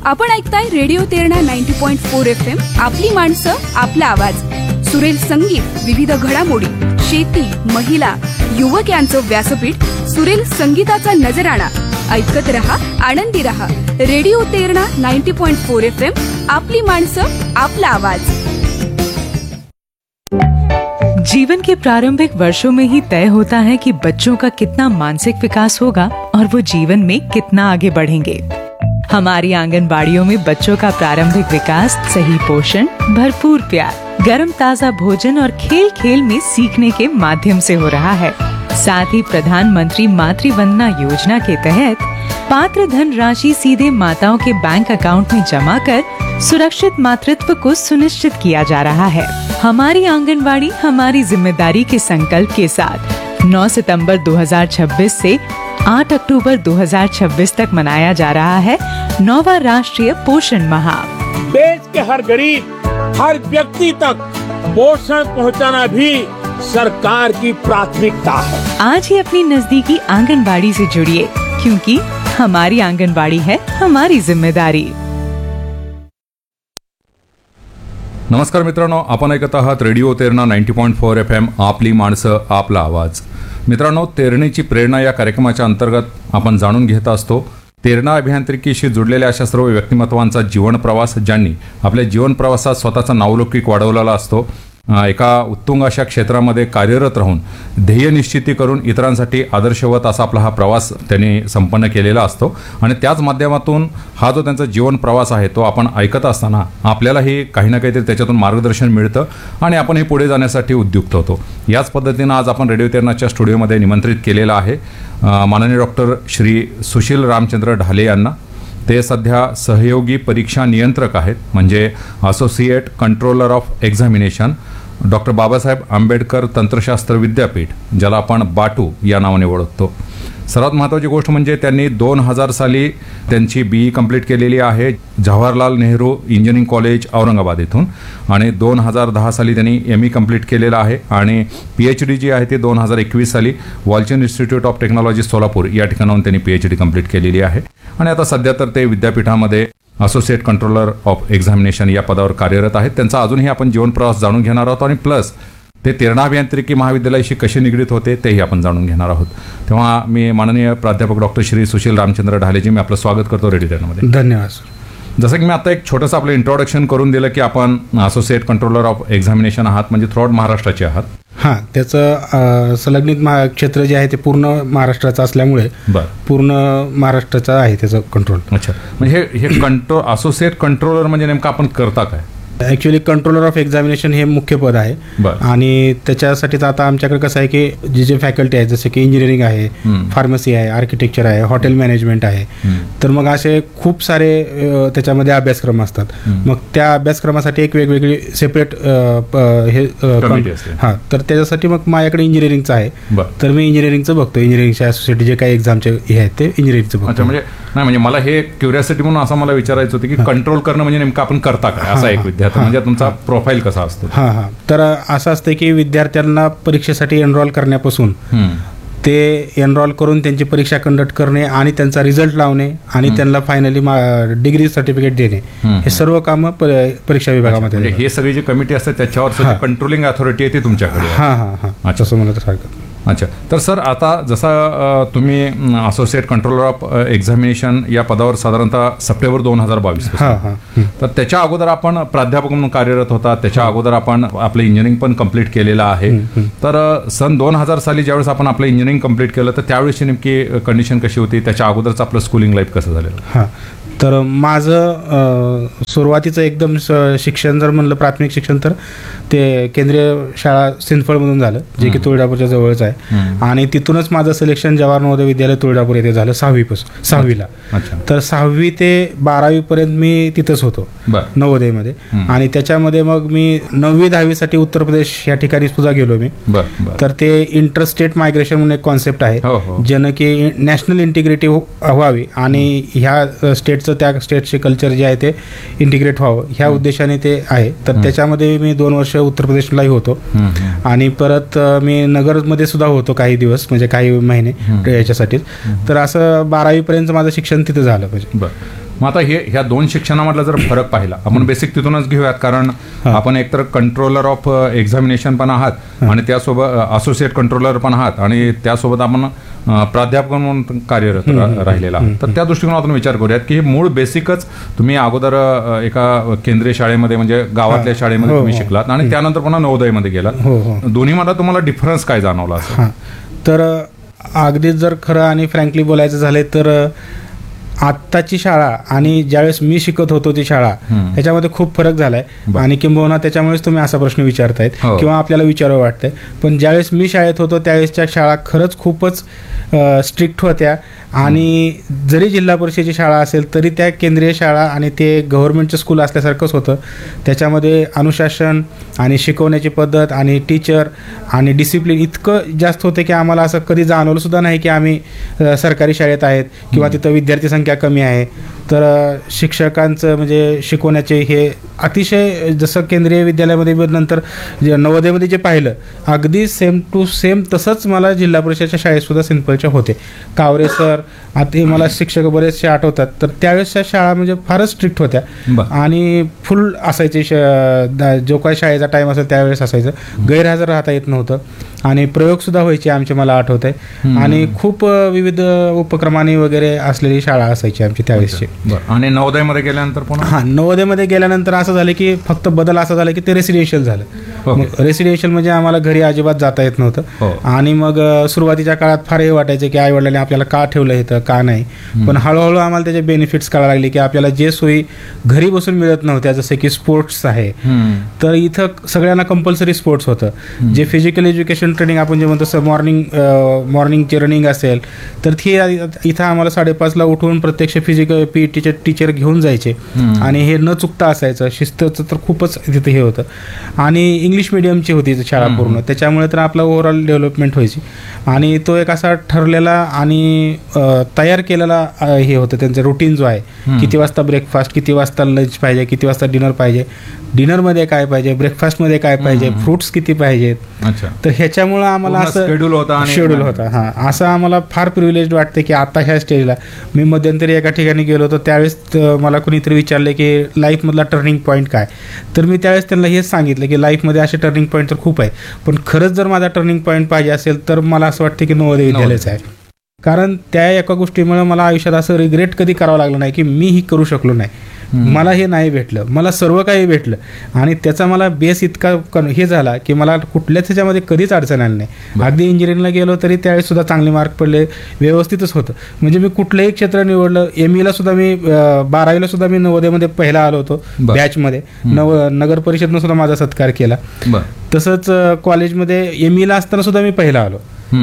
आपण ऐकताय radio Terna 90.4 FM. आपली माणसं, आपला आवाज. सुरेल संगीत, विविध घडामोडी, शेती, महिला, युवक यांचं व्यासपीठ. सुरेल संगीताचा नजराणा. ऐकत रहा, आनंदी रहा. Radio Terna 90.4 FM. आपली माणसं, आपला आवाज. जीवन के प्रारंभिक वर्षों में ही तय होता है कि बच्चों का कितना मानसिक विकास होगा और वो जीवन में कितना आगे बढ़ेंगे। हमारी आंगनबाड़ियों में बच्चों का प्रारंभिक विकास सही पोषण, भरपूर प्यार, गर्म ताजा भोजन और खेल खेल में सीखने के माध्यम से हो रहा है। साथ ही प्रधानमंत्री मातृ वंदना योजना के तहत पात्र धन राशि सीधे माताओं के बैंक अकाउंट में जमा कर सुरक्षित मातृत्व को सुनिश्चित किया जा रहा है। हमारी आंगनबाड़ी हमारी जिम्मेदारी के संकल्प के साथ 9 सितंबर 2026 से 8 अक्टूबर 2026 तक मनाया जा रहा है 9वां राष्ट्रीय पोषण माह। देश के हर गरीब, हर व्यक्ति तक पोषण पहुंचाना भी सरकार की प्राथमिकता है। आज ही अपनी नजदीकी आंगनबाड़ी से जुड़िए, क्योंकि हमारी आंगनबाड़ी है हमारी जिम्मेदारी। नमस्कार मित्रांनो, आपण ऐकत आहात रेडिओ तेरणा 90.4 FM. आपली माणसं, आपला आवाज. मित्रांनो, तेरणीची प्रेरणा या कार्यक्रमाच्या अंतर्गत आपण जाणून घेत असतो तेरणा अभियांत्रिकीशी जुडलेल्या अशा सर्व व्यक्तिमत्वांचा जीवन प्रवास, ज्यांनी आपल्या जीवन प्रवासात स्वतःचा नावलौकिक वाढवलेला असतो. एका उत्तुंग अशा क्षेत्रामध्ये कार्यरत राहून ध्येय निश्चिती करून इतरांसाठी आदर्शवत असा आपला हा प्रवास त्यांनी संपन्न केलेला असतो. आणि त्याच माध्यमातून हा जो त्यांचा जीवन प्रवास आहे तो आपण ऐकत असताना आपल्यालाही काही ना काहीतरी त्याच्यातून मार्गदर्शन मिळतं आणि आपण हे पुढे जाण्यासाठी उद्युक्त होतो. याच पद्धतीनं आज आपण रेडिओ तेरणाच्या स्टुडिओमध्ये निमंत्रित केलेलं आहे माननीय डॉक्टर श्री सुशील रामचंद्र ढाले यांना. ते सध्या सहयोगी परीक्षा नियंत्रक आहेत, म्हणजे associate controller of examination, doctor Babasaheb Ambedkar तंत्रशास्त्र विद्यापीठ, ज्याला आपण बाटू या नावाने ओळखतो. सर्वात महत्त्वाची गोष्ट म्हणजे त्यांनी 2000 साली त्यांची BE कंप्लीट केलेली आहे जवाहरलाल नेहरू इंजिनिअरिंग कॉलेज औरंगाबाद इथून, आणि 2010 साली त्यांनी ME कंप्लीट केलेलं आहे. आणि PhD जी आहे ती 2021 साली Walchand institute of technology Solapur या ठिकाणाहून त्यांनी PhD कंप्लीट केलेली आहे. आणि आता सध्या तर ते विद्यापीठामध्ये असोसिएट कंट्रोलर ऑफ एक्झामिनेशन या पदावर कार्यरत आहेत. त्यांचा अजूनही आपण जीवन प्रवास जाणून घेणार आहोत आणि प्लस ते तेरणा अभियांत्रिकी महाविद्यालयाशी कसे निगडीत होते तेही आपण जाणून घेणार आहोत. तेव्हा मी माननीय प्राध्यापक डॉक्टर श्री सुशील रामचंद्र ढालेजी, मी आपलं स्वागत करतो रेडिओ तेरणामध्ये. धन्यवाद सर. जसं की मी आता एक छोटंसं आपलं इंट्रोडक्शन करून दिलं की आपण असोसिएट कंट्रोलर ऑफ एक्झामिनेशन आहात, म्हणजे थ्रूआउट महाराष्ट्राचे आहात. हां, त्याचं संलग्नित क्षेत्र जे आहे ते पूर्ण महाराष्ट्राचं असल्यामुळे पूर्ण महाराष्ट्राचं आहे त्याचं कंट्रोल. अच्छा, म्हणजे हे असोसिएट कंट्रोलर म्हणजे नेमकं आपण करता काय? ॲक्च्युली कंट्रोलर ऑफ एक्झामिनेशन हे मुख्य पद आहे. आणि त्याच्यासाठीच आता आमच्याकडे कसं आहे की जे फॅकल्टी आहेत, जसे की इंजिनिअरिंग आहे, फार्मसी आहे, आर्किटेक्चर आहे, हॉटेल मॅनेजमेंट आहे, तर मग असे खूप सारे त्याच्यामध्ये अभ्यासक्रम असतात. मग त्या अभ्यासक्रमासाठी एक वेगवेगळी सेपरेट हे हां, तर त्याच्यासाठी मग माझ्याकडे इंजिनिअरिंगचं आहे, तर मी इंजिनिअरिंगचं बघतो. इंजिनिअरिंगच्या असोसिएट जे काही एक्झामचे हे आहेत ते इंजिनिअरिंगचं बघतो. म्हणजे नाही, म्हणजे मला हे क्युरिओसिटी म्हणून असं मला विचारायचं होतं की कंट्रोल करणं म्हणजे नेमकं आपण करता काय, असा एक विद्यार्थी म्हणजे तुमचा प्रोफाईल कसा असतो? हां, तर असं असतं की विद्यार्थ्यांना परीक्षेसाठी एनरोल करण्यापासून ते एनरोल करून त्यांची परीक्षा कंडक्ट करणे आणि त्यांचा रिझल्ट लावणे आणि त्यांना फायनली डिग्री सर्टिफिकेट देणे, हे सर्व कामं परीक्षा विभागामध्ये. हे सगळी जी कमिटी असते त्याच्यावर कंट्रोलिंग अथॉरिटी आहे ती तुमच्याकडे? हां, असं म्हणत सारखं. अच्छा, तर सर आता जसा तुम्ही असोसिएट कंट्रोलर ऑफ एक्झामिनेशन या पदावर साधारणतः सप्टेंबर 2022, तर त्याच्या अगोदर आपण प्राध्यापक म्हणून कार्यरत होता. त्याच्या अगोदर आपण आपलं इंजिनिअरिंग पण कम्प्लीट केलेलं आहे. तर सन 2000 साली ज्यावेळेस आपण आपलं इंजिनिअरिंग कम्प्लीट केलं तर त्यावेळेसची नेमकी कंडिशन कशी होती? त्याच्या अगोदरचं आपलं स्कूलिंग लाईफ कसं झालेलं? हां, तर माझं सुरुवातीचं एकदम शिक्षण जर म्हणलं, प्राथमिक शिक्षण, तर ते केंद्रीय शाळा सिंदफळमधून झालं, जे की तुळजापूरच्या जवळच आहे. आणि तिथूनच माझं सिलेक्शन जवाहर नवोदय विद्यालय तुळजापूर येथे झालं 6वीला. तर 6वी ते 12वी पर्यंत मी तिथंच होतो नवोदयमध्ये. आणि त्याच्यामध्ये मग मी 9वी 10वी साठी उत्तर प्रदेश या ठिकाणी सुद्धा गेलो मी. तर ते इंटरस्टेट मायग्रेशन म्हणून एक कॉन्सेप्ट आहे, ज्यानं की नॅशनल इंटिग्रिटी व्हावी आणि ह्या स्टेटचं त्या स्टेटचे कल्चर जे आहे ते इंटिग्रेट व्हावं, ह्या उद्देशाने ते आहे. तर त्याच्यामध्ये मी 2 वर्ष उत्तर प्रदेशलाही होतो आणि परत मी नगरमध्ये सुद्धा होतो काही दिवस, म्हणजे काही महिने याच्यासाठीच. तर असं 12वी पर्यंत माझं शिक्षण तिथं झालं. म्हणजे मग आता ह्या दोन शिक्षणामधला जर फरक पाहिला आपण बेसिक तिथूनच घेऊयात, कारण आपण एकतर कंट्रोलर ऑफ एक्झामिनेशन पण आहात आणि त्यासोबत असोसिएट कंट्रोलर पण आहात आणि त्यासोबत आपण प्राध्यापक म्हणून कार्यरत राहिलेला आहात. तर त्या दृष्टिकोनातून विचार करूयात की हे मूळ बेसिकच तुम्ही अगोदर एका केंद्रीय शाळेमध्ये म्हणजे गावातल्या शाळेमध्ये तुम्ही शिकलात आणि त्यानंतर पुन्हा नवोदयमध्ये गेलात. दोन्हीमध्ये तुम्हाला डिफरन्स काय जाणवला असेल? तर अगदीच जर खरं आणि फ्रँकली बोलायचं झालं तर आत्ताची शाळा आणि ज्यावेळेस मी शिकत होतो ती शाळा ह्याच्यामध्ये खूप फरक झालाय आणि किंबहुना त्याच्यामुळेच तुम्ही असा प्रश्न विचारतायत किंवा आपल्याला विचारावं वाटतंय. पण ज्यावेळेस मी शाळेत होतो त्यावेळेसच्या शाळा खरंच खूपच स्ट्रिक्ट होत्या आणि जरी जिल्हा परिषदेची शाळा असेल तरी त्या केंद्रीय शाळा आणि ते गव्हर्नमेंटचं स्कूल असल्यासारखंच होतं. त्याच्यामध्ये अनुशासन आणि शिकवण्याची पद्धत आणि टीचर आणि डिसिप्लिन इतकं जास्त होते की आम्हाला असं कधी जाणवलं सुद्धा नाही की आम्ही सरकारी शाळेत आहेत किंवा तिथं विद्यार्थी संख्या कमी आहे. तर शिक्षकांचं म्हणजे शिकवण्याचे हे अतिशय जसं केंद्रीय विद्यालयामध्ये नंतर नवोदयमध्ये जे पाहिलं अगदी सेम टू सेम तसंच मला जिल्हा परिषदेच्या शाळेतसुद्धा सिंपलच्या होते. कावरे सर आता मला शिक्षक बरेचसे आठवतात. तर त्यावेळेसच्या शाळा म्हणजे फारच स्ट्रिक्ट होत्या आणि फुल असायचे जो काही शाळेचा टाईम असेल त्यावेळेस असायचं. गैरहजर राहता येत नव्हतं आणि प्रयोगसुद्धा व्हायचे आमचे मला आठवत आहे आणि खूप विविध उपक्रमांनी वगैरे असलेली शाळा असायची आमची त्यावेळेसची. आणि नवोदयमध्ये गेल्यानंतर पुन्हा हां नवोदयमध्ये गेल्यानंतर असं झालं की फक्त बदल असा झाला की ते रेसिडेन्शियल झालं. रेसिडेन्शियल म्हणजे आम्हाला घरी अजिबात जाता येत नव्हतं आणि मग सुरुवातीच्या काळात फार हे वाटायचं की आई वडिलांनी आपल्याला का ठेवलं इथं का नाही. पण हळूहळू आम्हाला त्याचे बेनिफिट्स कळायला लागले की आपल्याला जे सोयी घरी बसून मिळत नव्हत्या जसे की स्पोर्ट्स आहे तर इथं सगळ्यांना कंपल्सरी स्पोर्ट्स होतं. जे फिजिकल एज्युकेशन ट्रेनिंग आपण जे म्हणतो मॉर्निंगचे रनिंग असेल तर ती इथं आम्हाला 5:30ला उठून प्रत्यक्ष फिजिकल पीटीचे टीचर घेऊन जायचे आणि हे न चुकता असायचं. शिस्तचं तर खूपच तिथे हे होतं आणि इंग्लिश मिडियमची होती शाळा पूर्ण. त्याच्यामुळे तर आपला ओव्हरऑल डेव्हलपमेंट व्हायची आणि तो एक असा ठरलेला आणि तयार केलेला हे होतं त्यांचं रुटीन जो आहे. किती वाजता ब्रेकफास्ट, किती वाजता लंच पाहिजे, किती वाजता डिनर पाहिजे, डिनरमध्ये काय पाहिजे, ब्रेकफास्टमध्ये काय पाहिजे, फ्रुट्स किती पाहिजेत. तर ह्याच्यामुळं आम्हाला असं शेड्यूल होता. हां असं आम्हाला फार प्रिव्हिलेज वाटतं की आता ह्या स्टेजला मी मध्यंतरी एका ठिकाणी गेलो होतो त्यावेळेस मला कुणीतरी विचारले की लाईफमधला टर्निंग पॉईंट काय. तर मी त्यावेळेस त्यांना हेच सांगितलं की लाईफमध्ये असे टर्निंग पॉईंट तर खूप आहे पण खरंच जर माझा टर्निंग पॉईंट पाहिजे असेल तर मला असं वाटतं की नवोदय विद्यालयच आहे. कारण त्या एका गोष्टीमुळे मला आयुष्यात असं रिग्रेट कधी करावं लागलं नाही की मी ही करू शकलो नाही. मला हे नाही भेटलं, मला सर्व काही भेटलं आणि त्याचा मला बेस इतका हे झाला की मला कुठल्याच ह्याच्यामध्ये कधीच अडचण आली नाही. अगदी इंजिनिअरिंगला गेलो तरी त्यावेळेस सुद्धा चांगले मार्क पडले, व्यवस्थितच होतं. म्हणजे मी कुठलंही क्षेत्र निवडलं. ME सुद्धा मी 12वीला सुद्धा मी नवोदयमध्ये पहिला आलो होतो बॅचमध्ये. नगर परिषदनं सुद्धा माझा सत्कार केला. तसंच कॉलेजमध्ये ME असताना सुद्धा मी पहिला आलो.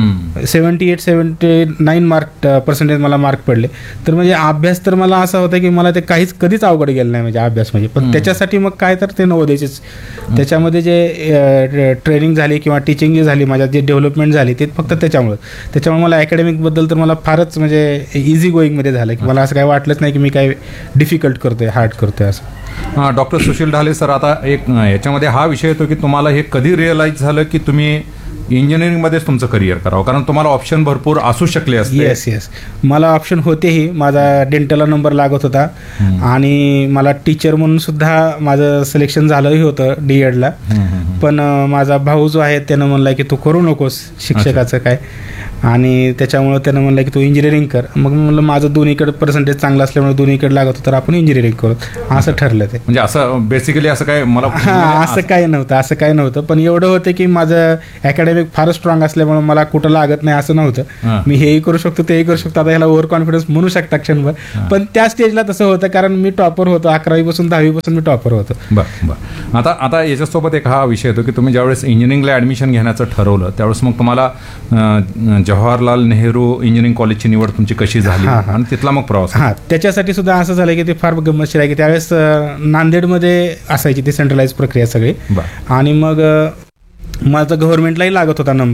78-79 मार्क पर्सेंटेज मला मार्क पडले. तर म्हणजे अभ्यास तर मला असा होता की मला ते कधीच अवघड गेलं नाही म्हणजे अभ्यास म्हणजे. पण त्याच्यासाठी मग काय तर ते नवोदयचेच त्याच्यामध्ये जे ट्रेनिंग झाली किंवा टीचिंग जी झाली माझ्यात जे डेव्हलपमेंट झाली ते फक्त त्याच्यामुळे मला अकॅडमिकबद्दल तर मला फारच म्हणजे इझी गोईंगमध्ये झालं की मला असं काय वाटलंच नाही की मी काय डिफिकल्ट करतोय, हार्ड करतोय असं. डॉक्टर सुशील ढाले सर, आता एक याच्यामध्ये हा विषय येतो की तुम्हाला हे कधी रिअलाइज झालं की तुम्ही इंजिनिअरिंगमध्येच तुमचं करिअर करावं, कारण तुम्हाला ऑप्शन भरपूर असू शकले असते. येस मला ऑप्शन होतेही. माझा डेंटलला नंबर लागत होता आणि मला टीचर म्हणून सुद्धा माझं सिलेक्शन झालंही होतं DEDला. पण माझा भाऊ जो आहे त्यानं म्हणला की तू करू नकोस शिक्षकाचं काय आणि त्याच्यामुळे त्यानं म्हणलं की तू इंजिनिअरिंग कर. मग म्हणलं माझं दोन्हीकडे पर्सेंटेज चांगलं असल्यामुळे दोन्हीकडे लागत होतं तर आपण इंजिनिअरिंग करू असं ठरलं. ते म्हणजे असं बेसिकली असं काय मला असं काही नव्हतं पण एवढं होतं की माझं अकॅडमिक फारच स्ट्रॉंग असल्यामुळे मला कुठं लागत नाही असं नव्हतं. मी हेही करू शकतो तेही करू शकतो. आता ह्याला ओव्हर कॉन्फिडन्स म्हणू शकता क्षणभर. पण त्या स्टेजला तसं होतं कारण मी टॉपर होतो. 11वीपासून 10वीपासून मी टॉपर होतो. बरं आता याच्यासोबत एक हा विषय येतो की तुम्ही ज्यावेळेस इंजिनिअरिंगला ऍडमिशन घेण्याचं ठरवलं त्यावेळेस मग तुम्हाला जवाहरलाल नेहरू इंजिनिअरिंग कॉलेजची निवड तुमची कशी झाली आणि तिथला मग प्रवास. त्याच्यासाठी सुद्धा असं झालं की ते फार गंमतशीर आहे की त्यावेळेस नांदेडमध्ये असायची ती सेंट्रलाइज प्रक्रिया सगळी आणि मग माझा गव्हर्नमेंटलाही लागत होता नंबर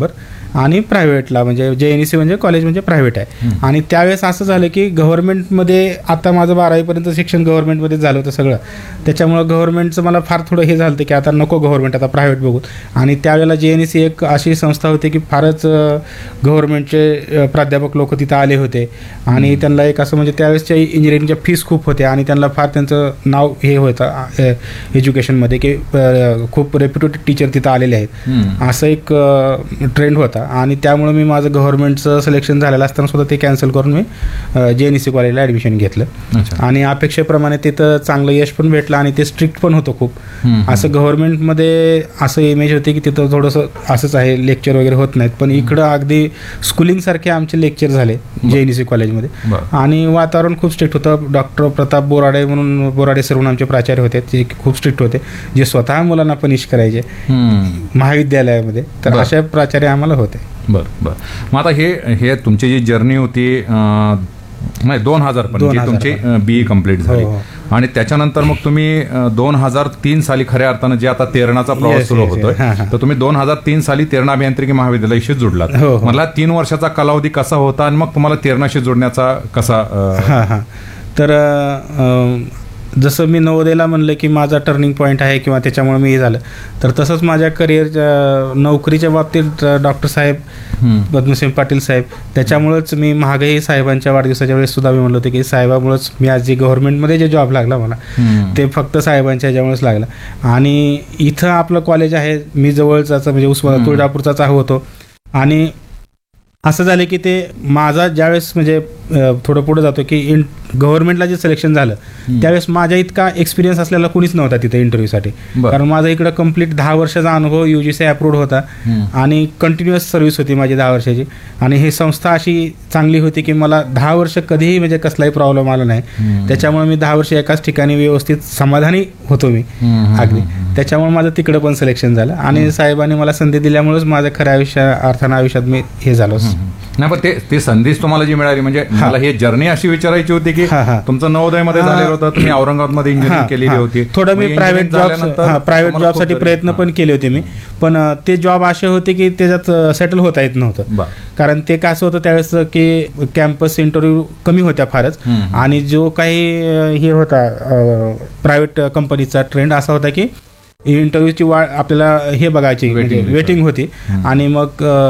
आणि प्रायव्हेटला म्हणजे JNEC म्हणजे कॉलेज म्हणजे प्रायव्हेट आहे. आणि त्यावेळेस असं झालं की गव्हर्नमेंटमध्ये आता माझं 12वीपर्यंत शिक्षण गव्हर्नमेंटमध्ये झालं होतं सगळं. त्याच्यामुळं गव्हर्नमेंटचं मला फार थोडं हे झालं की आता नको गव्हर्नमेंट, आता प्रायव्हेट बघू. आणि त्यावेळेला JNEC एक अशी संस्था होती की फारच गव्हर्नमेंटचे प्राध्यापक लोक तिथं आले होते आणि त्यांना एक असं म्हणजे त्यावेळेसच्या इंजिनिअरिंगच्या फीस खूप होत्या आणि त्यांना फार त्यांचं नाव हे होतं एज्युकेशनमध्ये की खूप रेप्युटेड टीचर तिथं आलेले आहेत, असं एक ट्रेंड होता. आणि त्यामुळे मी माझं गव्हर्नमेंटचं सिलेक्शन झालेलं असताना सुद्धा ते कॅन्सल करून मी JNEC कॉलेजला ॲडमिशन घेतलं. आणि अपेक्षेप्रमाणे तिथं चांगलं यश पण भेटलं आणि ते स्ट्रिक्ट पण होतं खूप. असं गव्हर्नमेंटमध्ये असं इमेज होते की तिथं थोडंसं असंच आहे, लेक्चर वगैरे होत नाहीत, पण इकडं अगदी स्कूलिंगसारखे आमचे लेक्चर झाले JNEC कॉलेजमध्ये. आणि वातावरण खूप स्ट्रिक्ट होतं. डॉक्टर प्रताप बोराडे म्हणून, बोराडे सर म्हणून आमचे प्राचार्य होते, ते खूप स्ट्रिक्ट होते, जे स्वतः मुलांना पनिश करायचे महाविद्यालयामध्ये. तर अशा प्राचार्य आम्हाला होते. बरं बरं. मग आता हे तुमची जी जर्नी होती नाही 2000 पण तुमची BE कंप्लीट झाली आणि त्याच्यानंतर मग तुम्ही 2003 साली खऱ्या अर्थानं जे आता तेरणाचा प्रवास सुरू होतोय, तर तुम्ही 2003 साली तेरणा अभियांत्रिकी महाविद्यालयाशी जुडलात. मला 3 वर्षाचा कालावधी कसा होता आणि मग तुम्हाला तेरणाशी जोडण्याचा कसा? तर जसं मी नवोदयला म्हणलं की माझा टर्निंग पॉईंट आहे किंवा त्याच्यामुळे मी हे झालं, तर तसंच माझ्या करिअरच्या नोकरीच्या बाबतीत डॉक्टर साहेब पद्मसिंह पाटील साहेब, त्याच्यामुळेच मी महागाई साहेबांच्या वाढदिवसाच्या वेळेस सुद्धा मी म्हणलं होतं की साहेबामुळेच मी आज जे गव्हर्नमेंटमध्ये जे जॉब लागला मला, ते फक्त साहेबांच्या ह्याच्यामुळेच लागला. आणि इथं आपलं कॉलेज आहे, मी जवळचाच म्हणजे उस्मान तुळजापूरचाच होतो. आणि असं झालं की ते माझा ज्यावेळेस म्हणजे थोडं पुढे जातो की गव्हर्नमेंटला जे सिलेक्शन झालं त्यावेळेस माझ्या इतका एक्सपिरियन्स असलेला कोणीच नव्हता तिथे इंटरव्ह्यूसाठी. कारण माझा इकडं कंप्लीट 10 वर्षाचा अनुभव UGC अप्रूव्ड होता आणि कंटिन्युअस सर्व्हिस होती माझी 10 वर्षाची. आणि ही संस्था अशी चांगली होती की मला 10 वर्ष कधीही म्हणजे कसलाही प्रॉब्लेम आला नाही. त्याच्यामुळे मी 10 वर्ष एकाच ठिकाणी व्यवस्थित समाधानी होतो मी अगदी. त्याच्यामुळे माझं तिकडं पण सिलेक्शन झालं आणि साहेबांनी मला संधी दिल्यामुळेच माझ्या खऱ्या अर्थानं आयुष्यात मी हे झालो. नाही, पण ते संधीच तुम्हाला जी मिळाली म्हणजे मला ही जर्नी अशी विचारायची होती की तुमचं नवोदयमध्ये झालेलं होतं, तुम्ही औरंगाबादमध्ये इंजिनिअरिंग केलेली होती. थोडं मी प्रायव्हेट जॉबसाठी प्रयत्न पण केले होते मी, पण ते जॉब असे होते की त्याच्यात सेटल होता येत नव्हतं. कारण ते कसं होतं त्यावेळेस की कॅम्पस इंटरव्ह्यू कमी होत्या फारच. आणि जो काही हे होता प्रायव्हेट कंपनीचा ट्रेंड असा होता की इंटरव्ह्यूची आपल्याला हे बघायची वेटिंग होती. आणि मग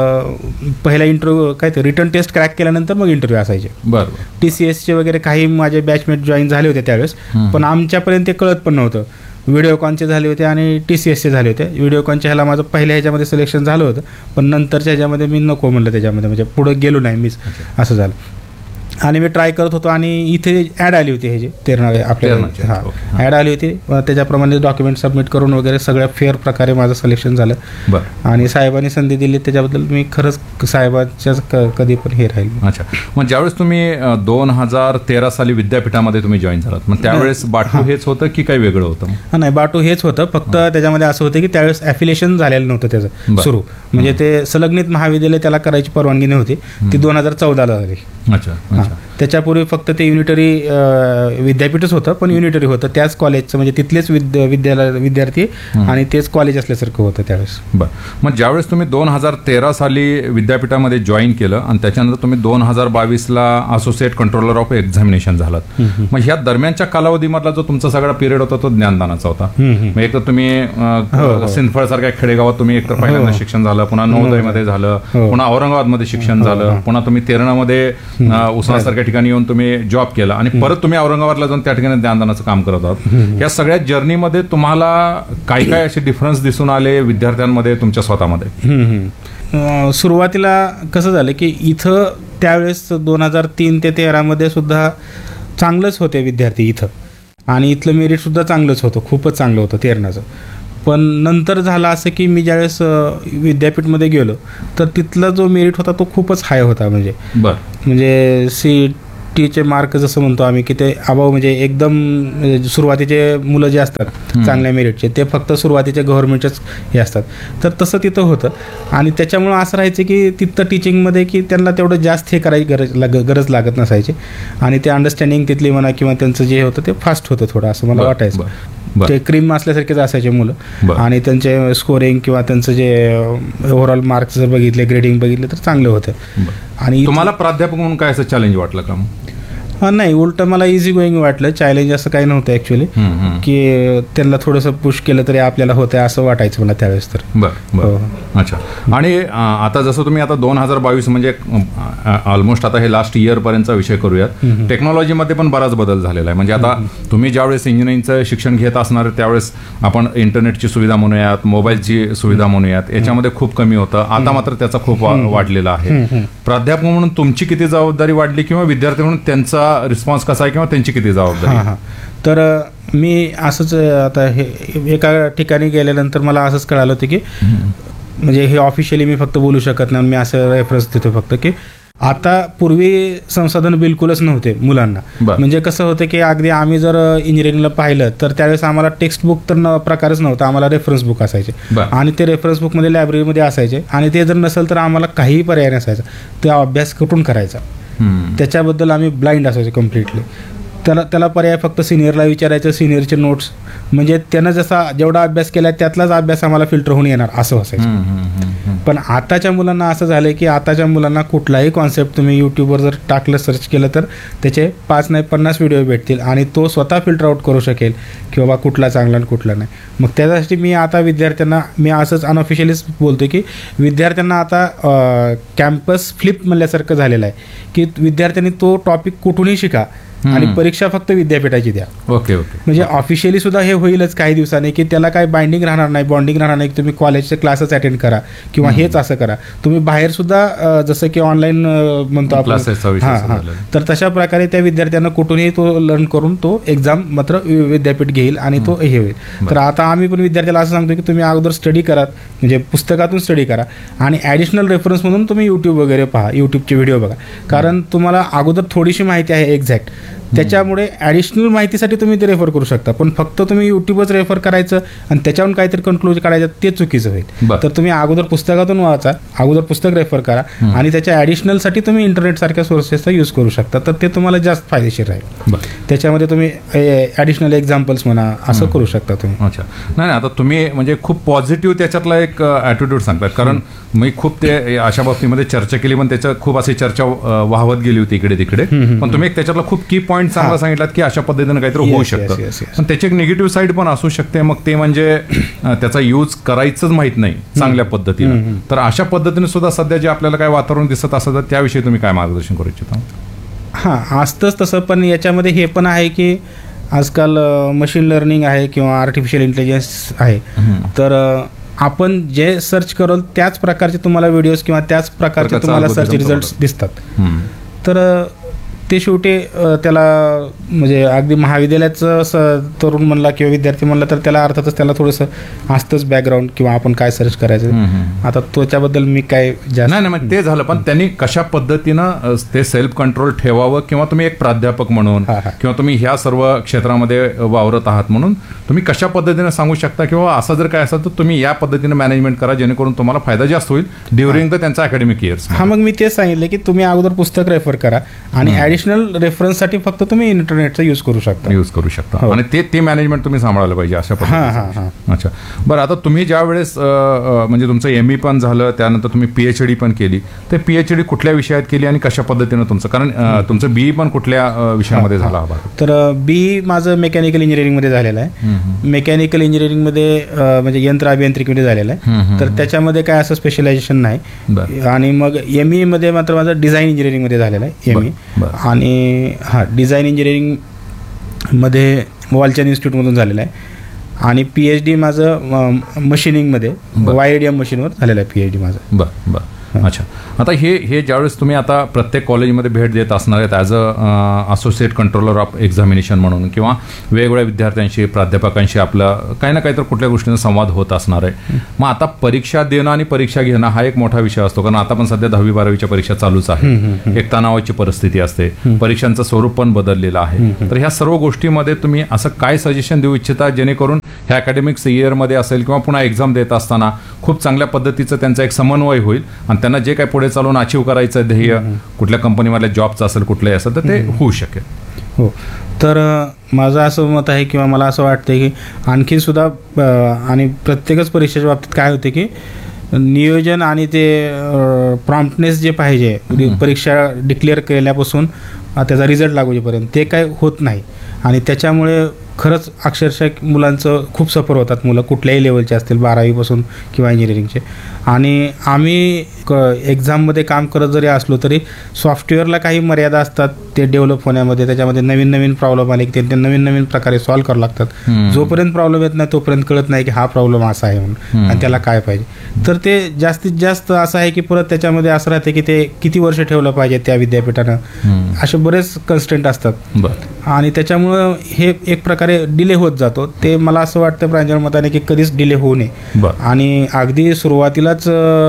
पहिला इंटरव्ह्यू काय ते रिटर्न टेस्ट क्रॅक केल्यानंतर मग इंटरव्ह्यू असायचे. TCSचे वगैरे काही माझे बॅचमेट जॉईन झाले होते त्यावेळेस, पण आमच्यापर्यंत ते कळत पण नव्हतं. व्हिडिओकॉनचे झाले होते आणि TCSचे झाले होते. व्हिडिओकॉनच्या ह्याला माझं पहिल्या ह्याच्यामध्ये सिलेक्शन झालं होतं, पण नंतरच्या ह्याच्यामध्ये मी नको म्हणलं, त्याच्यामध्ये म्हणजे पुढे गेलो नाही मीच, असं झालं. आणि मी ट्राय करत होतो आणि इथे ॲड आली होती ह्याची तेरणा आपल्या ॲड आली होती. त्याच्याप्रमाणे डॉक्युमेंट सबमिट करून वगैरे सगळ्या फेअर प्रकारे माझं सिलेक्शन झालं. आणि साहेबांनी संधी दिली त्याच्याबद्दल मी खरंच साहेबांच्याच कधी पण हे राहील. अच्छा, मग ज्यावेळेस तुम्ही 2013 साली विद्यापीठामध्ये तुम्ही जॉईन झालात, मग त्यावेळेस बाटू हेच होतं की काही वेगळं होतं? नाही, बाटू हेच होतं, फक्त त्याच्यामध्ये असं होतं की त्यावेळेस ॲफिलिएशन झालेलं नव्हतं त्याचं सुरू, म्हणजे ते संलग्नित महाविद्यालय त्याला करायची परवानगी नव्हती, ती 2014ला झाली. अच्छा. त्याच्यापूर्वी फक्त ते युनिटरी विद्यापीठच होतं, पण युनिटरी होतं त्याच कॉलेजचं, म्हणजे तिथलेच विद्यार्थी आणि तेच कॉलेज असल्यासारखं होतं त्यावेळेस. बरं, मग ज्यावेळेस तुम्ही 2013 साली विद्यापीठामध्ये जॉईन केलं आणि त्याच्यानंतर तुम्ही 2022ला असोसिएट कंट्रोलर ऑफ एक्झामिनेशन झालात, मग ह्या दरम्यानच्या कालावधीमधला जो तुमचा सगळा पिरियड होता तो ज्ञानदानाचा होता. मग एक तर तुम्ही सिंदफळ सारख्या खेडेगावात तुम्ही एक तर पहिल्यांदा शिक्षण झालं, पुन्हा नवोदयमध्ये झालं, पुन्हा औरंगाबादमध्ये शिक्षण झालं, पुन्हा तुम्ही तेरणामध्ये उस्मानासारख्या ठिकाणी येऊन तुम्ही जॉब केला आणि परत तुम्ही औरंगाबादला जाऊन त्या ठिकाणी ज्ञानदानाचं काम करत आहात. या सगळ्या जर्नीमध्ये तुम्हाला काय काय असे डिफरन्स दिसून आले विद्यार्थ्यांमध्ये तुमच्या स्वतःमध्ये? सुरुवातीला कसं झालं की इथं त्यावेळेस 2003 ते 2013 सुद्धा चांगलंच होते विद्यार्थी इथं, आणि इथलं मेरिट सुद्धा चांगलंच होतं, खूपच चांगलं होतं तेरणाचं. पण नंतर झालं असं की मी ज्यावेळेस विद्यापीठमध्ये गेलो तर तिथला जो मेरिट होता तो खूपच हाय होता. म्हणजे CETचे मार्क जसं म्हणतो आम्ही की ते अबाव, म्हणजे एकदम सुरुवातीचे मुलं जे असतात चांगल्या मेरिटचे ते फक्त सुरुवातीचे गव्हर्नमेंटचेच हे असतात, तर तसं तिथं होतं. आणि त्याच्यामुळं असं राहायचं की तिथं टीचिंगमध्ये की त्यांना तेवढं जास्त हे करायची गरज लागत नसायची, आणि ते अंडरस्टँडिंग तिथली म्हणा किंवा त्यांचं जे होतं ते फास्ट होतं थोडं, असं मला वाटायचं. बरं. ते क्रीम असल्यासारखेच असायचे मुलं. बरं. आणि त्यांचे स्कोरिंग किंवा त्यांचं जे ओव्हरऑल मार्क्स जर बघितले, ग्रेडिंग बघितले तर चांगले होते. आणि तुम्हाला प्राध्यापक म्हणून काय असं चॅलेंज वाटलं का? नाही, उलट मला इझी गोईंग वाटलं. चॅलेंज असं काही नव्हतं ॲक्च्युली, की त्यांना थोडंसं पुश केलं तरी आपल्याला होतं असं वाटायचं मला त्यावेळेस. तर बरं. अच्छा. आणि आता जसं तुम्ही आता 2022 म्हणजे ऑलमोस्ट आता हे लास्ट इयरपर्यंतचा विषय करूयात. टेक्नॉलॉजीमध्ये पण बराच बदल झालेला आहे. म्हणजे आता तुम्ही ज्यावेळेस इंजिनिअरिंगचं शिक्षण घेत असणार त्यावेळेस आपण इंटरनेटची सुविधा म्हणूयात, मोबाईलची सुविधा म्हणूयात, याच्यामध्ये खूप कमी होतं. आता मात्र त्याचा खूप वाढलेला आहे. प्राध्यापक म्हणून तुमची किती जबाबदारी वाढली किंवा विद्यार्थी म्हणून त्यांचा रिस्पॉन्स कसा आहे किंवा त्यांची किती जबाबदारी? तर मी असंच आता हे एका ठिकाणी गेल्यानंतर मला असंच कळालं होतं की म्हणजे हे ऑफिशियली मी फक्त बोलू शकत नाही, मी असं रेफरन्स देतो फक्त की आता पूर्वी संसाधन बिलकुलच नव्हते मुलांना. म्हणजे कसं होतं की अगदी आम्ही जर इंजिनिअरिंगला पाहिलं तर त्यावेळेस आम्हाला टेक्स्ट बुक तर प्रकारच नव्हता, आम्हाला रेफरन्स बुक असायचे. आणि ते रेफरन्स बुकमध्ये लायब्ररीमध्ये असायचे. आणि ते जर नसेल तर आम्हाला काहीही पर्याय नसायचा, ते अभ्यास कुठून करायचा त्याच्याबद्दल आम्ही ब्लाइंड असायचो कम्प्लिटली. त्याला पर्याय फक्त सिनियरला विचारायचं, सिनियरचे नोट्स म्हणजे त्यानं जसा जेवढा अभ्यास केला त्यातलाच अभ्यास आम्हाला फिल्टर होऊन येणार असं असायचं. पण आताच्या मुलांना असं झालं की आताच्या मुलांना कुठलाही कॉन्सेप्ट तुम्ही यूट्यूबवर जर टाकलं, सर्च केलं तर त्याचे 5 नाही 50 व्हिडिओ भेटतील आणि तो स्वतः फिल्टर आउट करू शकेल की बाबा कुठला चांगला आणि कुठला नाही. मग त्यासाठी मी आता विद्यार्थ्यांना मी असंच अनऑफिशियलीच बोलतो की विद्यार्थ्यांना आता कॅम्पस फ्लिप म्हणल्यासारखं झालेलं आहे की विद्यार्थ्यांनी तो टॉपिक कुठूनही शिका आणि परीक्षा फक्त विद्यापीठाची द्या. ओके. म्हणजे ऑफिशियली सुद्धा हे होईलच काही दिवसांनी की त्याला काही बॉन्डिंग राहणार नाही, की तुम्ही कॉलेजचे क्लासेस अटेंड करा किंवा हेच असं करा. तुम्ही बाहेर सुद्धा जसं की ऑनलाईन म्हणतो आपण, तर तशा प्रकारे त्या विद्यार्थ्यांना कुठूनही तो लर्न करून तो एक्झाम मात्र विद्यापीठ घेईल आणि तो हे होईल. तर आता आम्ही पण विद्यार्थ्याला असं सांगतो की तुम्ही अगोदर स्टडी करा, म्हणजे पुस्तकातून स्टडी करा आणि ॲडिशनल रेफरन्स म्हणून तुम्ही यूट्यूब वगैरे पहा, यूट्यूबचे व्हिडिओ बघा. कारण तुम्हाला अगोदर थोडीशी माहिती आहे एक्झॅक्ट, त्याच्यामुळे ॲडिशनल माहितीसाठी तुम्ही ते रेफर करू शकता. पण फक्त तुम्ही यूट्यूबच रेफर करायचं आणि त्याच्यावरून काहीतरी कन्क्लूज काढायचं ते चुकीचं होईल. तर तुम्ही अगोदर पुस्तकातून वाचा, अगोदर पुस्तक रेफर करा आणि त्याच्या ॲडिशनलसाठी तुम्ही इंटरनेट सारख्या सोर्सेसचा यूज करू शकता. तर ते तुम्हाला जास्त फायदेशीर राहील. त्याच्यामध्ये तुम्ही ॲडिशनल एक्झाम्पल्स म्हणा असं करू शकता तुम्ही. अच्छा. नाही, आता तुम्ही म्हणजे खूप पॉझिटिव्ह त्याच्यातला एक ॲटिट्यूड सांगतात. कारण मी खूप ते अशा बाबतीमध्ये चर्चा केली, पण त्याच्यात खूप अशी चर्चा वाहवत गेली होती इकडे तिकडे. पण तुम्ही एक त्याच्यातला खूप की पॉईंट चांगला सांगितलात की अशा पद्धतीने काहीतरी होऊ शकतं. पण त्याची एक निगेटिव्ह साईड पण असू शकते. मग ते म्हणजे त्याचा यूज करायचंच माहित नाही चांगल्या पद्धतीने. तर अशा पद्धतीने सुद्धा सध्या जे आपल्याला काय वातावरण दिसत असतं त्याविषयी तुम्ही काय मार्गदर्शन करू इच्छिता? असतंच तसं. पण याच्यामध्ये हे पण आहे की आजकाल मशीन लर्निंग आहे किंवा आर्टिफिशियल इंटेलिजन्स आहे. तर आपण जे सर्च कराल त्याच प्रकारचे तुम्हाला व्हिडिओज किंवा त्याच प्रकारचे तुम्हाला सर्च रिझल्ट दिसतात. तर ते शेवटी त्याला म्हणजे अगदी महाविद्यालयाचं तरुण म्हणला किंवा विद्यार्थी म्हणला तर त्याला अर्थातच त्याला थोडंसं असतंच बॅकग्राऊंड किंवा आपण काय सर्च करायचं. आता त्याच्याबद्दल मी काय जास्त नाही मग ते झालं. पण त्यांनी कशा पद्धतीनं ते सेल्फ कंट्रोल ठेवावं किंवा तुम्ही एक प्राध्यापक म्हणून किंवा तुम्ही ह्या सर्व क्षेत्रामध्ये वावरत आहात म्हणून तुम्ही कशा पद्धतीने सांगू शकता किंवा असं जर काय असेल तर तुम्ही या पद्धतीने मॅनेजमेंट करा जेणेकरून तुम्हाला फायदा जास्त होईल ड्युरिंग द त्यांचा अकॅडमिक इयर्स? मग मी तेच सांगितलं की तुम्ही अगोदर पुस्तक रेफर करा आणि ॲडिशनल रेफरन्ससाठी फक्त तुम्ही इंटरनेटचा यूज करू शकता आणि ते मॅनेजमेंट तुम्ही सांभाळायला पाहिजे अशा पद्धतीने. अच्छा. बरं, आता तुम्ही ज्या वेळेस म्हणजे तुमचं ME पण झालं त्यानंतर तुम्ही PhD पण केली, ते PhD कुठल्या विषयात केली आणि कशा पद्धतीनं तुमचं, कारण तुमचं BE पण कुठल्या विषयामध्ये झाला हवा? तर BE माझं मेकॅनिकल इंजिनिअरिंगमध्ये झालेलं आहे. मेकॅनिकल इंजिनिअरिंगमध्ये म्हणजे यंत्र अभियांत्रिकीमध्ये झालेलं आहे. तर त्याच्यामध्ये काय असं स्पेशलायझेशन नाही. आणि मग ME मध्ये मात्र माझं डिझाईन इंजिनिअरिंगमध्ये झालेलं आहे ME. आणि डिझाईन इंजिनिअरिंगमध्ये वॉलचंद इन्स्टिट्यूटमधून झालेलं आहे. आणि PhD माझं मशिनिंगमध्ये YIDM मशीनवर झालेलं आहे PhD माझं. बरं. अच्छा. आता हे ज्यावेळेस तुम्ही आता प्रत्येक कॉलेजमध्ये भेट देत असणार आहेत as a associate controller of examination म्हणून किंवा वेगवेगळ्या विद्यार्थ्यांशी प्राध्यापकांशी आपला काही ना काही तर कुठल्या गोष्टींचा संवाद होत असणार आहे. मग आता परीक्षा देणं आणि परीक्षा घेणं हा एक मोठा विषय असतो, कारण आता पण सध्या 10वी-12वीच्या परीक्षा चालूच आहे. एक तणावाची परिस्थिती असते, परीक्षांचं स्वरूप पण बदललेलं आहे. तर ह्या सर्व गोष्टीमध्ये तुम्ही असं काय सजेशन देऊ इच्छिता जेणेकरून ह्या अकॅडमिक्स इयरमध्ये असेल किंवा पुन्हा एक्झाम देत असताना खूप चांगल्या पद्धतीचं त्यांचा एक समन्वय होईल आणि त्यांना जे काही पुढे चालून अचीव करायचं ध्येय कुठल्या कंपनीमधल्या जॉबचं असेल कुठलंही असेल तर ते होऊ शकेल? हो. तर माझं असं मत आहे किंवा मला असं वाटतं की आणखी सुद्धा आणि प्रत्येकच परीक्षेच्या बाबतीत काय होते की नियोजन आणि ते प्रॉम्प्टनेस जे पाहिजे परीक्षा डिक्लेअर केल्यापासून त्याचा रिझल्ट लागूपर्यंत ते काय होत नाही. आणि त्याच्यामुळे खरंच अक्षरशः मुलांचं खूप सफर होतात, मुलं कुठल्याही लेवलचे असतील, 12वीपासून किंवा इंजिनिअरिंगचे. आणि आम्ही एक्झाममध्ये काम करत जरी असलो तरी सॉफ्टवेअरला काही मर्यादा असतात ते डेव्हलप होण्यामध्ये. त्याच्यामध्ये नवीन नवीन प्रॉब्लेम आले की ते नवीन नवीन प्रकारे सॉल्व्ह करावं लागतात. जोपर्यंत प्रॉब्लेम येत नाही तोपर्यंत कळत नाही की हा प्रॉब्लेम असा आहे म्हणून आणि त्याला काय पाहिजे. तर ते जास्तीत जास्त असं आहे की परत त्याच्यामध्ये असं राहते की ते किती वर्ष ठेवलं पाहिजे त्या विद्यापीठानं, असे बरेच कन्स्टंट असतात. आणि त्याच्यामुळं हे एक प्रकारे डिले होत जातो. ते मला असं वाटतं प्रांजळ मताने की कधीच डिले होऊ नये. आणि अगदी सुरुवातीलाच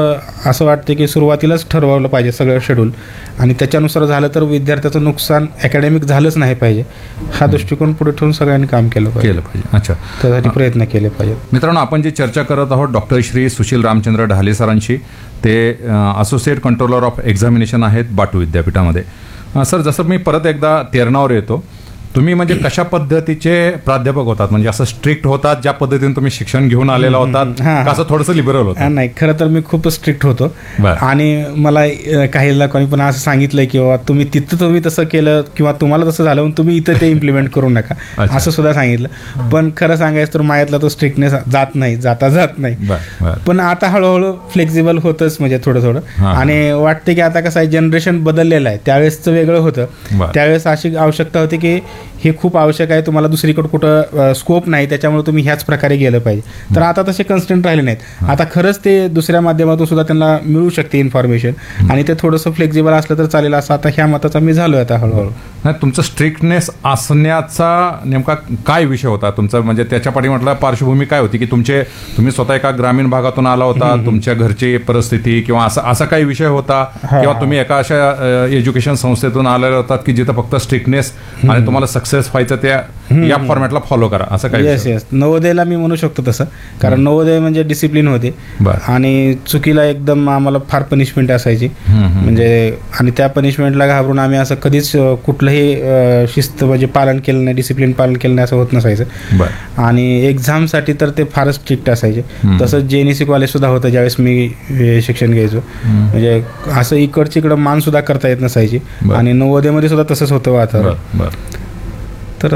असं वाटतं की सुरुवातीलाच ठरवलं पाहिजे सगळं शेड्यूल आणि त्याच्यानुसार झालं तर विद्यार्थ्याचं नुकसान अकॅडमिक झालंच नाही पाहिजे. हा दृष्टिकोन पुढे ठेवून सगळ्यांनी काम केलं पाहिजे. अच्छा, त्यासाठी प्रयत्न केले पाहिजेत. मित्रांनो, आपण जी चर्चा करत आहोत डॉक्टर श्री सुशील रामचंद्र ढाले सरांशी. ते असोसिएट कंट्रोलर ऑफ एक्झामिनेशन आहेत बाटू विद्यापीठामध्ये. सर, जसं मी परत एकदा तेरणावर येतो, तुम्ही म्हणजे कशा पद्धतीचे प्राध्यापक होतात? म्हणजे असं स्ट्रिक्ट होतात ज्या पद्धतीने तुम्ही शिक्षण घेऊन आलेला होतात, का असं थोडंसं लिबरल होतं? नाही, खरं तर मी खूप स्ट्रिक्ट होतो. आणि मला काही लोकांनी पण असं सांगितलं की बाबा तुम्ही तसं केलं किंवा तुम्हाला तसं झालं म्हणून तुम्ही इथं ते इम्प्लिमेंट करू नका, असं सुद्धा सांगितलं. पण खरं सांगायचं तर माझ्यातला तो स्ट्रिक्टनेस जात नाही. पण आता हळूहळू फ्लेक्झिबल होतच म्हणजे थोडं. आणि वाटते की आता कसं आहे, जनरेशन बदललेलं आहे. त्यावेळेसचं वेगळं होतं. त्यावेळेस अशी आवश्यकता होती की हे खूप आवश्यक आहे, तुम्हाला दुसरीकडे कुठं स्कोप नाही, त्याच्यामुळे तुम्ही ह्याच प्रकारे गेलं पाहिजे. तर आता तसे कन्स्टंट राहिले नाहीत. आता खरंच ते दुसऱ्या माध्यमातून सुद्धा त्यांना मिळू शकते इन्फॉर्मेशन आणि ते थोडंसं फ्लेक्झिबल असलं तर चालेल, असं आता ह्या मताचा मी झालो आता हळूहळू. नाही, तुमचं स्ट्रिक्टनेस असण्याचा नेमका काय विषय होता तुमचा? म्हणजे त्याच्या पाठीमागला पार्श्वभूमी काय होती की तुम्ही स्वतः एका ग्रामीण भागातून आला होता, तुमच्या घरची परिस्थिती किंवा असा काही विषय होता, किंवा तुम्ही एका अशा एज्युकेशन संस्थेतून आलेले होतात की जिथं फक्त स्ट्रिक्टनेस आणि तुम्हाला सक्सेस व्हायचं त्या या फॉर्मॅटला फॉलो करा, असं काही? येस, नवोदयला मी म्हणू शकतो तसं, कारण नवोदय म्हणजे डिसिप्लिन होते आणि चुकीला एकदम आम्हाला फार पनिशमेंट असायची. म्हणजे आणि त्या पनिशमेंटला घाबरून आम्ही असं कधीच कुठलंही शिस्त म्हणजे पालन केलं नाही, डिसिप्लिन पालन केलं नाही, असं होत नसायचं. आणि एक्झामसाठी तर ते फारच स्ट्रिक्ट असायचे. तसंच JNEC कॉलेज सुद्धा होतं ज्यावेळेस मी शिक्षण घ्यायचो. म्हणजे असं इकडची इकडं मान सुद्धा करता येत नसायची. आणि नवोदयमध्ये सुद्धा तसंच होतं वातावरण. तर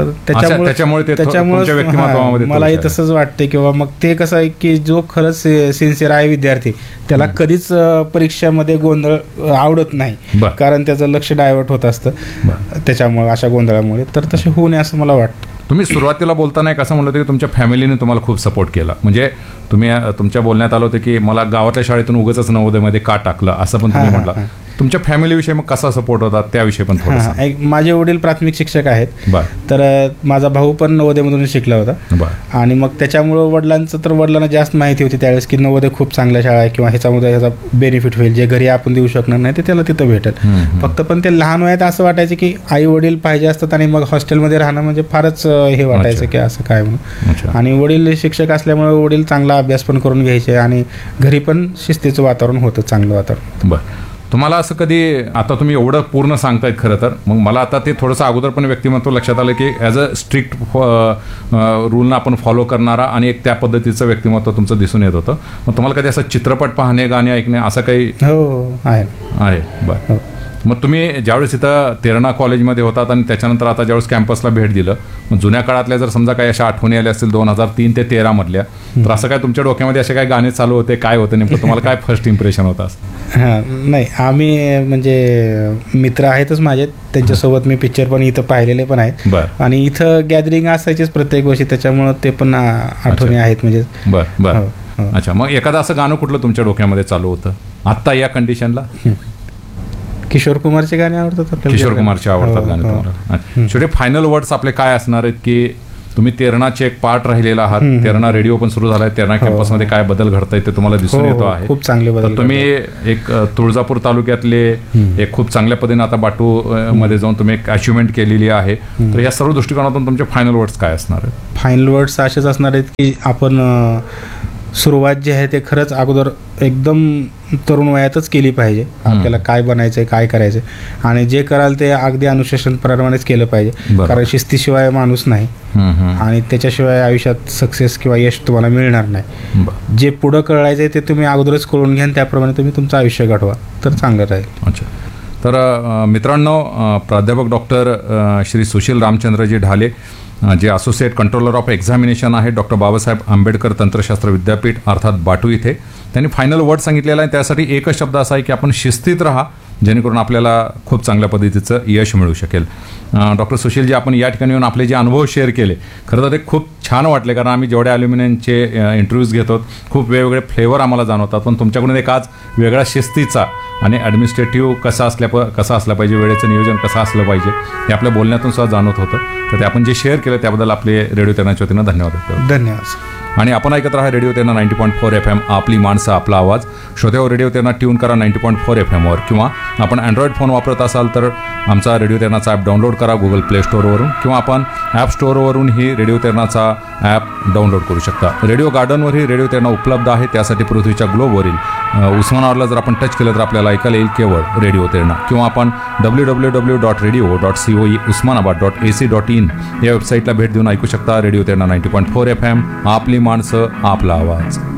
त्याच्यामुळे मलाही तसंच वाटतं किंवा मग ते कसं आहे की जो खरंच सिन्सिअर आहे विद्यार्थी त्याला कधीच परीक्षेमध्ये गोंधळ आवडत नाही, कारण त्याचं लक्ष डायव्हर्ट होत असतं त्याच्यामुळे, अशा गोंधळामुळे. तर तसे होऊ नये असं मला वाटतं. तुम्ही सुरुवातीला बोलताना एक असं म्हणलं होतं की तुमच्या फॅमिलीने तुम्हाला खूप सपोर्ट केला. म्हणजे तुम्ही तुमच्या बोलण्यात आलं होतं की मला गावातल्या शाळेतून उगाचच नवोदयमध्ये का टाकलं, असं पण तुम्ही म्हटलं. तुमच्या फॅमिलीविषयी मग कसा सपोर्ट होता त्याविषयी पण थोडं? माझे वडील प्राथमिक शिक्षक आहेत, तर माझा भाऊ पण नवोदयमधून शिकला होता. आणि मग त्याच्यामुळं वडिलांना जास्त माहिती होती त्यावेळेस की नवोदय खूप चांगल्या शाळा आहे किंवा ह्याचा बेनिफिट होईल, जे घरी आपण देऊ शकणार नाही ते त्याला तिथं भेटेल. फक्त पण ते लहान वयात असं वाटायचं की आई वडील पाहिजे असतात आणि मग हॉस्टेलमध्ये राहणं म्हणजे फारच हे वाटायचं की असं काय म्हणून. आणि वडील शिक्षक असल्यामुळे वडील चांगला अभ्यास पण करून घ्यायचे आणि घरी पण शिस्तीचं वातावरण होतं, चांगलं वातावरण. तुम्हाला असं कधी, आता तुम्ही एवढं पूर्ण सांगतायत खरं तर, मग मला आता ते थोडंसं अगोदर पण व्यक्तिमत्व लक्षात आलं की ॲज अ स्ट्रिक्ट रूलनं आपण फॉलो करणारा आणि एक त्या पद्धतीचं व्यक्तिमत्व तुमचं दिसून येत होतं. मग तुम्हाला कधी असं चित्रपट पाहणे, गाणे ऐकणे असं काही? हो, आहे. बरं. मग तुम्ही ज्यावेळेस इथं तेरणा कॉलेजमध्ये होतात आणि त्याच्यानंतर आता ज्यावेळेस कॅम्पसला भेट दिलं, मग जुन्या काळातल्या जर समजा काही अशा आठवणी आल्या असतील 2003 ते 2013 मधल्या, तर असं काय तुमच्या डोक्यामध्ये असे काही गाणे चालू होते, काय होतं नेमकं, तुम्हाला काय फर्स्ट इम्प्रेशन होतं असं? नाही, आम्ही म्हणजे मित्र आहेतच माझे, त्यांच्यासोबत मी पिक्चर पण इथं पाहिलेले पण आहेत. आणि इथं गॅदरिंग असायचीच प्रत्येक वर्षी, त्याच्यामुळे ते पण आठवणी आहेत म्हणजे. बरं. अच्छा, मग एखादं असं गाणं कुठलं तुमच्या डोक्यामध्ये चालू होतं आत्ता या कंडिशनला? किशोर कुमारचे गाणे आवडतात. किशोर कुमारचे आवडतात गाणे तुम्हाला? छोटे फायनल वर्ड्स आपले काय असणार आहेत की तुम्ही तेरणाचे एक पार्ट राहिलेला आहात, तेरणा रेडिओ पण सुरू झालाय, तेरणा कॅम्पसमध्ये काय बदल घडतायत ते तुम्हाला दिसून येतो आहे, खूप चांगले बदल. तुम्ही एक तुळजापूर तालुक्यातले एक खूप चांगल्या पद्धतीने आता बाटू मध्ये जाऊन तुम्ही एक अचिव्हमेंट केलेली आहे. तर या सर्व दृष्टिकोनातून तुमचे फायनल वर्ड्स काय असणार आहेत? फायनल वर्ड्स असेच असणार आहेत की आपण सुरुवात जी आहे ते खरंच अगोदर एकदम तरुण वयातच केली पाहिजे. आपल्याला काय बनायचं आहे, काय करायचं आहे, आणि जे कराल ते अगदी अनुशासनप्रमाणेच केलं पाहिजे. बरोबर. कारण शिस्तीशिवाय माणूस नाही आणि त्याच्याशिवाय आयुष्यात सक्सेस किंवा यश तुम्हाला मिळणार नाही. जे पुढं कळायचं आहे ते तुम्ही अगोदरच कळून घ्या आणि त्याप्रमाणे तुम्ही तुमचं आयुष्य घडवा तर चांगलं राहील. अच्छा. तर मित्रांनो, प्राध्यापक डॉक्टर श्री सुशील रामचंद्रजी ढाले, जे असोसिएट कंट्रोलर ऑफ एक्झामिनेशन आहे डॉक्टर बाबासाहेब आंबेडकर तंत्रशास्त्र विद्यापीठ अर्थात बाटू इथे, त्यांनी फायनल वर्ड सांगितलेला आहे. त्यासाठी एकच शब्द असा आहे की आपण शिस्तीत राहा, जेणेकरून आपल्याला खूप चांगल्या पद्धतीचं यश मिळू शकेल. डॉक्टर सुशीलजी, आपण या ठिकाणी येऊन आपले जे अनुभव शेअर केले, खरं तर ते खूप छान वाटले. कारण आम्ही जेवढ्या ॲल्युमिनियमचे इंटरव्ह्यूज घेतो खूप वेगवेगळे फ्लेवर आम्हाला जाणवतात, पण तुमच्याकडून एक आज वेगळा शिस्तीचा आणि ॲडमिनिस्ट्रेटिव्ह कसा असला पाहिजे, वेळेचं नियोजन कसं असलं पाहिजे हे आपल्या बोलण्यातून सुद्धा जाणवत होतं. तर ते आपण जे शेअर केलं त्याबद्दल आपले रेडिओ तेरणाच्या वतीनं धन्यवाद. धन्यवाद. आणि आपण ऐकत राहा रेडिओ तेरणा 90.4 FM, आपली माणसं आपला आवाज. श्रोत्यावर रेडिओ तेरणा ट्यून करा 90.4 FM वर, किंवा आपण अँड्रॉइड फोन वापरत असाल तर आमचा रेडिओ तेरणाचा ॲप डाउनलोड करा गुगल प्ले स्टोअरवरून, किंवा आपण ॲप स्टोअरवरूनही रेडिओ तेरणाचा ॲप डाउनलोड करू शकता. रेडिओ गार्डनवरही रेडिओ तेरणा उपलब्ध आहे. त्यासाठी पृथ्वीच्या ग्लोबवरील उस्मानाबादला जर आपण टच केलं तर आपल्याला ऐकायला येईल केवळ रेडिओ तेरणा, किंवा आपण www.radio.coe.usmanabad.ac.in या वेबसाईटला भेट देऊन ऐकू शकता रेडिओ तेरणा 90.4 FM, आपली माणसं आपला आवाज.